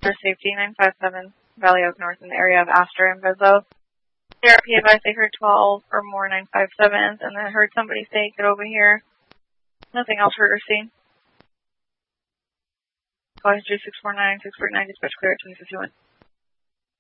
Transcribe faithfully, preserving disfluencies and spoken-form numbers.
For safety, nine five seven, Valley Oak North in the area of Astor and Vezzo. C R P advised they heard twelve or more nine five sevens, and then heard somebody say, get over here. Nothing else heard or seen. Call G six four nine, six four nine, dispatch clear at twenty fifty-one.